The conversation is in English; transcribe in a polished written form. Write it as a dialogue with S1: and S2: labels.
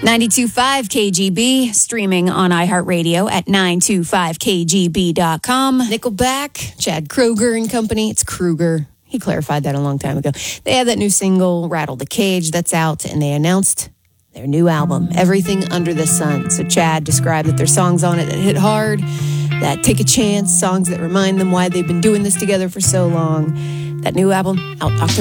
S1: 92.5 KGB, streaming on iHeartRadio at 925kgb.com. Nickelback, Chad Kroeger and company. It's Kruger. He clarified that a long time ago. They have that new single, Rattle the Cage, that's out, and they announced their new album, Everything Under the Sun. So Chad described that there's songs on it that hit hard, that take a chance, songs that remind them why they've been doing this together for so long. That new album, out October